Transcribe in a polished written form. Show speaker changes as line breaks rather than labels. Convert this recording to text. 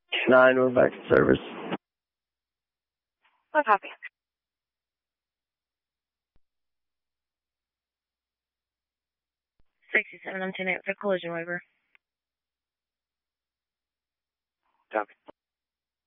9, we're back to service.
What copy? 67, I'm 10 for collision waiver.
Copy.